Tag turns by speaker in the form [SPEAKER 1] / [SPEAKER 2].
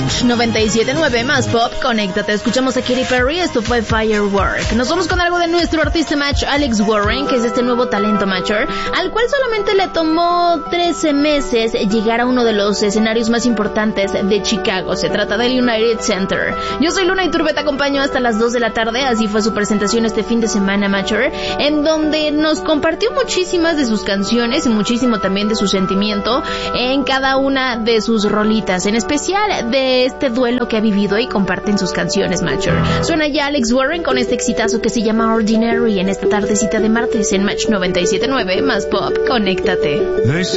[SPEAKER 1] Match 97.9 más pop, conéctate. Escuchamos a Katy Perry, esto fue Firework. Nos vamos con algo de nuestro artista Match, Alex Warren, que es este nuevo talento Matcher, al cual solamente le tomó 13 meses llegar a uno de los escenarios más importantes de Chicago. Se trata del United Center. Yo soy Luna Iturbe, te acompaño hasta las 2 de la tarde. Así fue su presentación este fin de semana, Matcher, en donde nos compartió muchísimas de sus canciones y muchísimo también de su sentimiento en cada una de sus rolitas, en especial de este duelo que ha vivido y comparten sus canciones, Matcher. Suena ya Alex Warren con este exitazo que se llama Ordinary en esta tardecita de martes en Match 97.9 más pop, conéctate.
[SPEAKER 2] They say